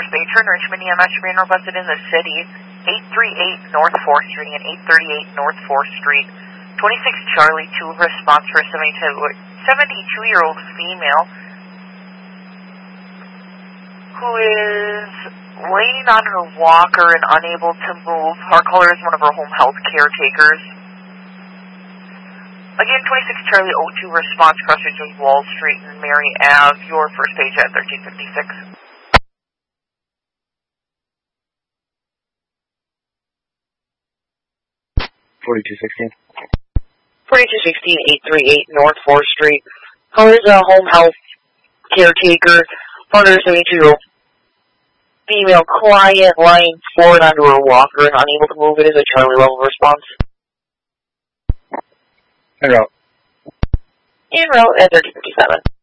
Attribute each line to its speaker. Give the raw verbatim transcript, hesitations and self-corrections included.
Speaker 1: first patron, Richmond E M S being requested in the city, eight thirty-eight North fourth Street and eight thirty-eight North fourth Street. twenty-six Charlie two, response for a seventy-two-year-old female who is laying on her walker and unable to move. Our caller is one of our home health caretakers. Again, twenty-six Charlie oh two, response, crossroads of Wall Street and Mary Ave, your first page at thirteen fifty-six.
Speaker 2: forty-two sixteen.
Speaker 1: forty-two sixteen, eight thirty-eight North fourth Street. Caller's a home health caretaker. Phone number seventy-two-year-old female client lying forward onto her walker and unable to move. It is a Charlie level response.
Speaker 2: En route.
Speaker 1: En route at thirteen fifty-seven.